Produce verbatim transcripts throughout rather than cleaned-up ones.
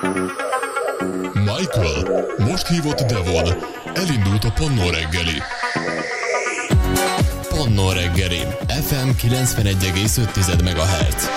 Michael, most hívott Devon. Elindult a Pannó reggeli. Pannó reggeli. ef em kilencvenegy egész öt megahertz.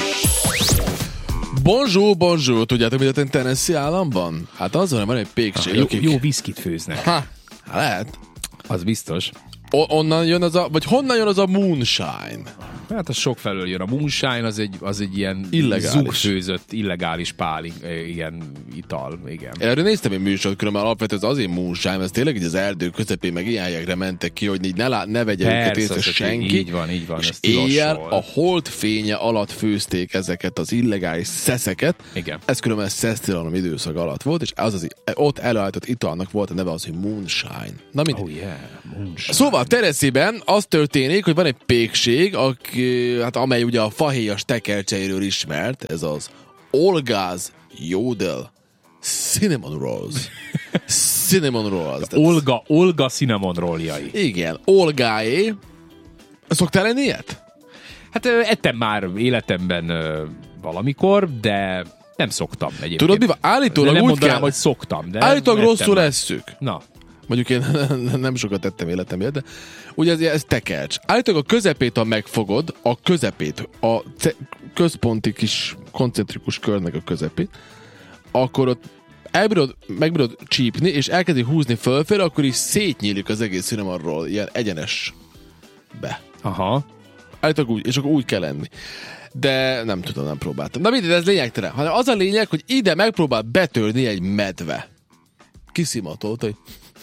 Bonjour, bonjour. Tudjátok, mit a Tennessee államban? Hát azon, hogy van egy pékség, jó, akik... jó viszkit főznek. Ha, lehet. Az biztos. O- onnan jön az a, vagy honnan jön az a moonshine? Hát az sok felől jön. A moonshine az egy, az egy ilyen Illegális. zugfőzött, illegális páling, ilyen ital, igen. Erről néztem egy műsort, különben alapvetően az azért moonshine, ez tényleg így az erdő közepén, meg ilyen helyekre mentek ki, hogy így ne, lá- ne vegye őket észre senki. Így van, így van. És éjjel a hold fénye alatt főzték ezeket az illegális szeszeket. Igen. Ez különben szesztilalom időszak alatt volt, és az az ott előállított italnak volt a neve az, hogy moonshine. Na mindegy. Oh yeah, moonshine. Szóval Tennessee-ben az történik, hogy van egy pékség, aki, hát amely ugye a fahéjas tekercseiről ismert, ez az Olga's Yodel Cinnamon Rolls. Cinnamon Rolls. Olga, Olga cinnamon rolljai. Igen, Olgáé. Szoktál lenni ilyet? Hát ö, ettem már életemben ö, valamikor, de nem szoktam egyébként. Tudod mi van? Állítólag de nem úgy mondanám, kell... hogy szoktam. De Állítólag ettem rosszul már. esszük. Na. Mondjuk én nem sokat tettem életemért, de ugye ez, ez tekercs. Állítólag a közepét, ha megfogod, a közepét, a ce- központi kis koncentrikus körnek a közepét, akkor ott elbírod, megbírod csípni, és elkezdi húzni fölfele, akkor is szétnyílik az egész cinnamon ilyen egyenes be. Aha. Állítólag úgy, és akkor úgy kell lenni. De nem tudom, nem próbáltam. Na mindegy, ez lényegtelen. Hanem az a lényeg, hogy ide megpróbál betörni egy medve. Kiszimatolt, hogy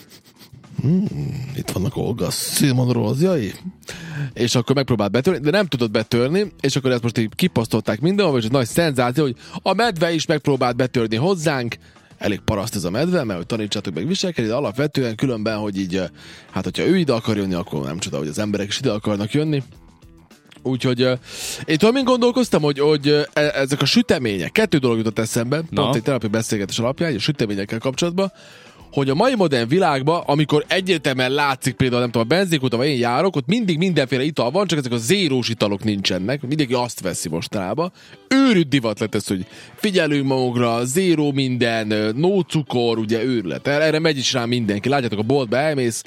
Hmm, itt vannak Olga Cinnamon Rolls-jai. És akkor megpróbált betörni, de nem tudott betörni, és akkor ezt most így kiposztolták mindenhol, és egy nagy szenzáció, hogy a medve is megpróbált betörni hozzánk. Elég paraszt ez a medve, mert hogy tanítsátok meg viselkedni, de alapvetően különben, hogy így, hát hogyha ő ide akar jönni, akkor nem csoda, hogy az emberek is ide akarnak jönni. Úgyhogy uh, én tudom, én gondolkoztam, hogy, hogy uh, ezek a sütemények, kettő dolog jutott eszembe, Na. pont egy terapi beszélgetés alapján, a süteményekkel kapcsolatban, hogy a mai modern világban, amikor egyértelműen látszik például, nem tudom, a benzinkúton, vagy én járok, ott mindig mindenféle ital van, csak ezek a zérós italok nincsenek, mindenki azt veszi mostanában. Őrült divat lett ez, hogy figyelünk magukra, zéró minden, no cukor, ugye őrület. Erre megy is rá mindenki. Látjátok, a boltba elmész,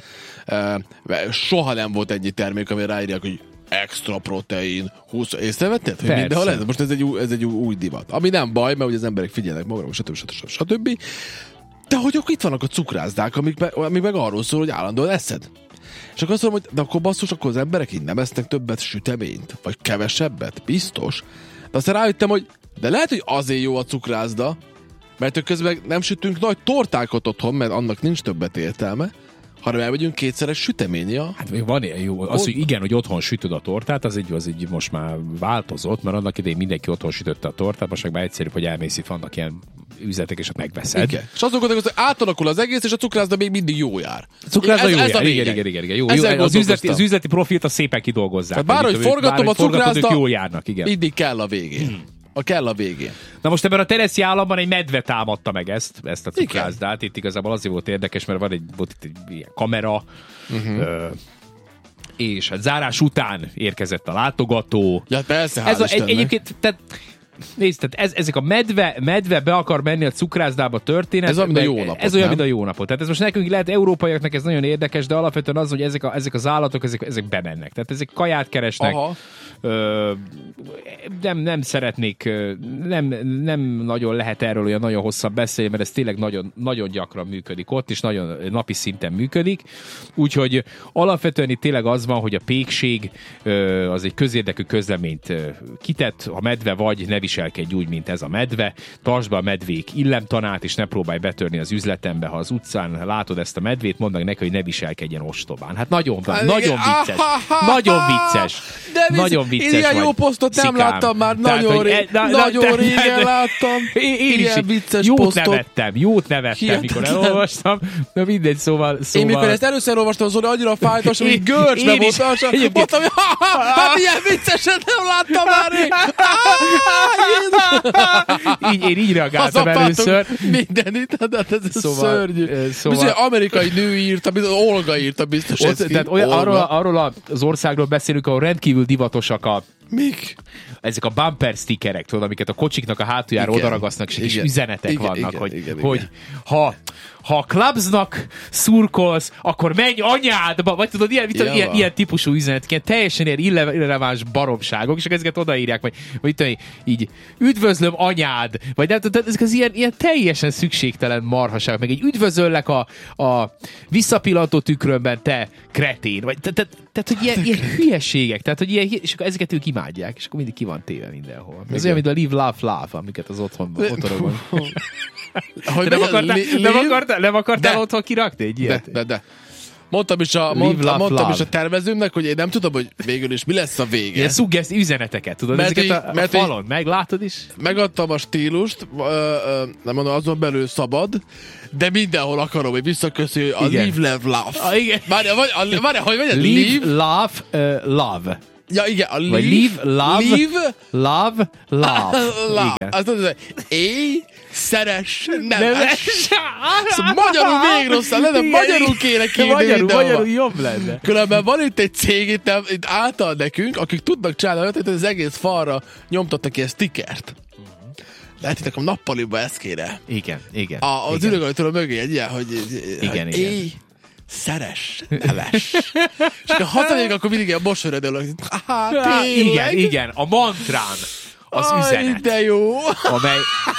soha nem volt ennyi termék, amire ráírják, hogy extra protein, húsz, észrevetted? Hogy mindenhol ez? Most ez egy, új, ez egy új divat. Ami nem baj, mert ugye az emberek figyelnek magukra, stb. stb. stb. stb. De hogy akkor itt vannak a cukrászdák, amik, be, amik meg arról szól, hogy állandóan eszed. És akkor azt mondom, hogy de akkor basszus, akkor az emberek így nem esznek többet süteményt? Vagy kevesebbet? Biztos. De aztán rájöttem, hogy de lehet, hogy azért jó a cukrászda, mert közben nem sütünk nagy tortákat otthon, mert annak nincs többet értelme, hanem elmegyünk kétszeres süteménye. Hát még van ilyen jó. Az, hogy igen, hogy otthon sütöd a tortát, az így, az így most már változott, mert annak idején mindenki otthon sütötte a tortát, most már egyszerűbb, hogy elmész, itt vannak ilyen üzletek, és ott megveszed. Igen. És azon gondolok, hogy átalakul az egész, és a cukrászda még mindig jó jár. A cukrászda jó ez, jár. Ez igen, igen, igen, igen. Jó, jó, az, üzleti, az üzleti profilt a szépen kidolgozzák. Tehát bárhogy forgatom a cukrászda, jól járnak, igen. mindig kell a végén. Hmm. A kell a végén. Na most ebben a Tennessee államban egy medve támadta meg ezt, ezt a cukrászdát. Itt igazából azért volt érdekes, mert van egy, volt itt egy ilyen kamera, uh-huh. ö, és hát zárás után érkezett a látogató. Ja, persze, hál' ez a, Istennek. egy, egyébként, tehát nézd, tehát ez, ezek a medve, medve be akar menni a cukrászdába történet. Ez olyan, mint a jó napot, Ez olyan, nem? mint a jó napot. Tehát ez most nekünk lehet, európaiaknak ez nagyon érdekes, de alapvetően az, hogy ezek, a, ezek az állatok, ezek, ezek bemennek. Tehát ezek kaját keresnek. Aha. Ö, nem, nem szeretnék, nem, nem nagyon lehet erről olyan nagyon hosszabb beszélni, mert ez tényleg nagyon, nagyon gyakran működik ott, és nagyon napi szinten működik. Úgyhogy alapvetően itt tényleg az van, hogy a pékség az egy közérdekű közleményt kitett, ha medve vagy, ne viselkedj úgy, mint ez a medve, tartsd be a medvék illemtanát, és ne próbálj betörni az üzletembe, ha az utcán látod ezt a medvét, mondd meg neki, hogy ne viselkedjen ostobán. Hát nagyon, van, nagyon vicces. Nagyon vicces. De nagyon vicces én ilyen vagy, jó posztot nem szikám. láttam már, Tehát, nagyon, hogy ré... e, na, nagyon na, régen de, de, láttam én, én ilyen is vicces jót posztot. nevettem, jót nevettem, Hihetetlen. mikor elolvastam. Na mindegy, szóval... szóval... Én mikor ezt először olvastam, az annyira fájtos, hogy görcsbe volt. Mondtam, hogy hát ilyen vicceset nem láttam már rég. így, én így reagáltam először. Mindenit, de ez Szóval- szörnyű. szóval- Bizony, amerikai nő írta, bizony, Olga írta biztos Ott, ezt ki. tehát olyan, Olga. arról, arról az országról beszélünk, ahol rendkívül divatosak a Mik? Ezek a bumper stickerek, tudod, amiket a kocsiknak a hátuljára Igen. odaragasznak, és kis Igen. üzenetek Igen, vannak, igen, hogy, igen, hogy igen. ha, ha a Clubsnak szurkolsz, akkor menj anyádba, vagy tudod, ilyen, Ja, ilyen, van. ilyen típusú üzenet, ilyen teljesen ilyen irre- irreleváns baromságok, és akkor ezeket odaírják, vagy, vagy tudom, így üdvözlöm anyád, vagy nem tudom, ezek az ilyen, ilyen teljesen szükségtelen marhaság, meg egy üdvözöllek a, a visszapillantó tükrönben, te kretén, vagy te, te, tehát, hogy ilyen, ilyen hülyeségek, tehát, hogy ilyen, és akkor ezeket ők imádják, és akkor mindig ki van téve mindenhol. Ez olyan, mint a Live, Love, Love, amiket az otthonban, otthonokban. Hogy De nem milyen akartál, li- nem live- akartál, nem akartál De. otthon kirakni egy De, ilyet? de, de. Mondtam is a, Live, mondtam, love, mondtam is love. a tervezőmnek, hogy én nem tudom, hogy végül is mi lesz a vége. Ilyen szuggeszt üzeneteket, tudod, Mert ezeket így- a, a mert így- falon, meglátod is? Megadtam a stílust, ö, ö, nem mondom, azon belül szabad, de mindenhol akarom, hogy visszaköszönj a Igen. live, love, love. Ah, igen. Várja, vagy, a, várja, hogy mondja, Live, live, love, uh, love. ja igen, a live, Vagy live, love, live, love, love. love. Igen. Azt mondod, hogy éj, szeres, Nem, neves. Szóval magyarul még rosszul, de Igen, magyarul kéne kérni Magyarul, mindenhova. magyarul jobb lenne. Különben van itt egy cég, itt, itt által nekünk, akik tudnak csinálni olyat, hogy az egész falra nyomtattak ilyen stickert. Lehet, hogy nekem nappaliba ez kéne. Igen, igen. A, az igen. ürögajtóra mögé egy ilyen, hogy, Igen, hogy igen. éj, szeres, neves. És akkor hazamegyek, akkor mindig ilyen mosolyodol, hogy hát Á, tényleg. igen, igen, a mantrán az Aj, üzenet, de jó. amely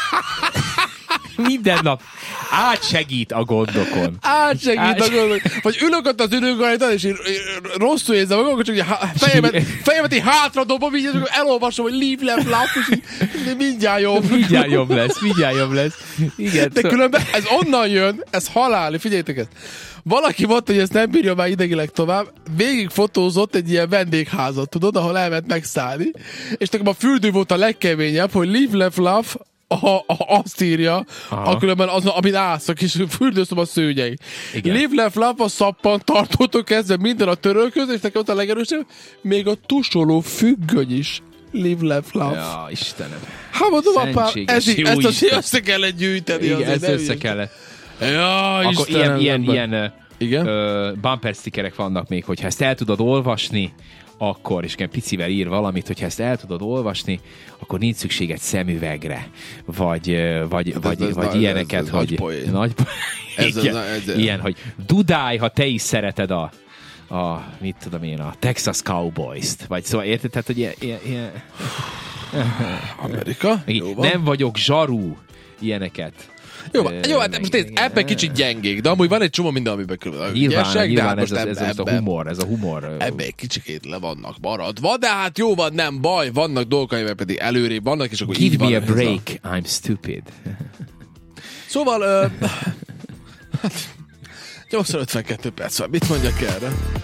minden nap átsegít a gondokon. Átsegít Át- a gondol. Vagy ülök ott az ürögajtón, és így, így rosszul érzem magam, csak így há- fejemet, fejemet így hátra dobom, így, és akkor elolvasom, hogy leave, left, left, és így mindjárt jobb. Mindjárt jobb lesz, mindjárt jobb lesz. Igen, De szó- különben ez onnan jön, ez haláli, figyeljétek ezt. Valaki mondta, hogy ezt nem bírja már idegileg tovább, végig fotózott egy ilyen vendégházat, tudod, ahol elment megszállni, és nekem a fürdő volt a legkeményebb, hogy live, left, love, ha, ha azt írja, a különben az, amin állsz, a kis fürdőszoba szőnyeg. Igen. Live, left, love, a szappan tartótól kezdve minden a törölköz, és nekem ott a legerősebb, még a tusoló függöny is. Live, left, love. Ja, Istenem. Hát mondom, apám, Szentséges ez, így- jó ezt az Isten. össze kellett gyűjteni. Igen, azért, ezt nem össze így. kellett. Ja, Akkor Istenem, ilyen, ilyen, ember. ilyen ö, Igen? ö, bumper stickerek vannak még, hogyha ezt el tudod olvasni, akkor, és ilyen picivel ír valamit, hogyha ezt el tudod olvasni, akkor nincs szükség egy szemüvegre, vagy, ö, vagy, vagy, ez vagy na- ilyeneket, ez- ez hogy... nagy poén. Nagy po- Ez- ez- Igen. ez- Ilyen, hogy dudálj, ha te is szereted a, a mit tudom én, a Texas Cowboys-t, vagy szóval érted, tehát, hogy ilyen, ilyen, ilyen Amerika? Jó van. nem vagyok zsarú, ilyeneket. Jó, van. Ö, Jó, hát meg- most nézd, ebben kicsit gyengék, de amúgy van egy csomó minden, amiben külön. Nyilván, nyilván ez, most ez, ez, ez a ebben- humor, ez a humor. ö, Ebben egy kicsikét le vannak maradva, de hát jó van, nem baj, vannak dolgok, amiben pedig előrébb vannak, és akkor Give így van me a ez break, I'm stupid. Szóval, ö, hát, nyolcvan ötvenkettő perc van, mit mondjak erre?